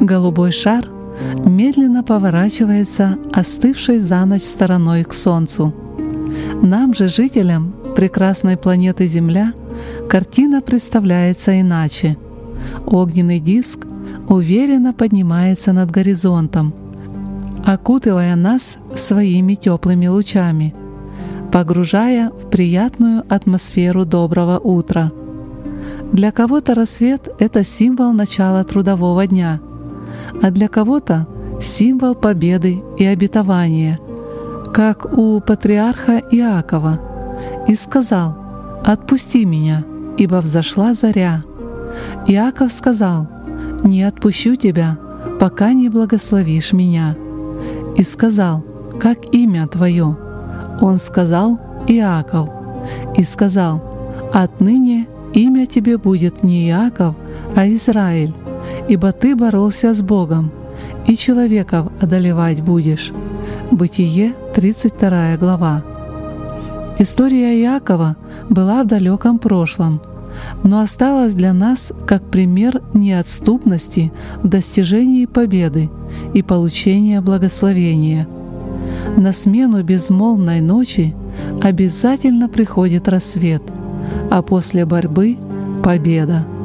Голубой шар медленно поворачивается остывшей за ночь стороной к Солнцу. Нам же, жителям прекрасной планеты Земля, картина представляется иначе. Огненный диск уверенно поднимается над горизонтом, окутывая нас своими теплыми лучами, погружая в приятную атмосферу доброго утра. Для кого-то рассвет — это символ начала трудового дня, а для кого-то — символ победы и обетования, как у патриарха Иакова. «И сказал: отпусти меня, ибо взошла заря». Иаков сказал: «Не отпущу тебя, пока не благословишь меня». И сказал: «Как имя твое?» Он сказал: «Иаков». И сказал: «Отныне имя тебе будет не Иаков, а Израиль, ибо ты боролся с Богом, и человеков одолевать будешь». Бытие, 32 глава. История Иакова была в далеком прошлом, но осталась для нас как пример неотступности в достижении победы и получения благословения. На смену безмолвной ночи обязательно приходит рассвет, а после борьбы — победа.